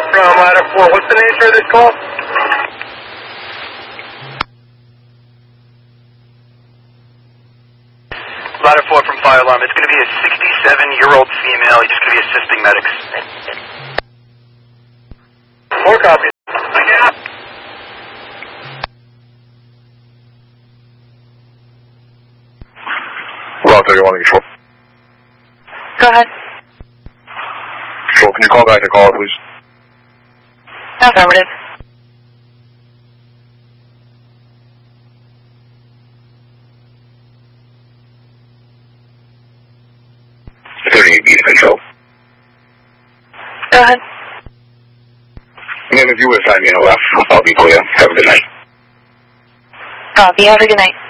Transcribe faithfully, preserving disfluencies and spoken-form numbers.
from Ladder four. What's the nature of this call? Ladder four from Fire Alarm. It's going to be a sixty-seven-year-old female. He's just going to be assisting medics. Four copies. Yeah. Route thirty-one, control. Go ahead. Control, can you call back to call, please? Affirmative. thirty-eight B to control. Go ahead. And then if you would find me in a left, I'll be clear. Have a good night. Copy. Have a good night.